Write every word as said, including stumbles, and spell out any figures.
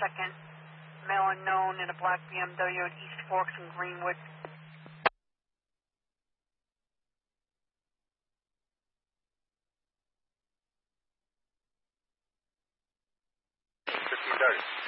second, male unknown in a black B M W at East Forks and Greenwood. fifteen thirty.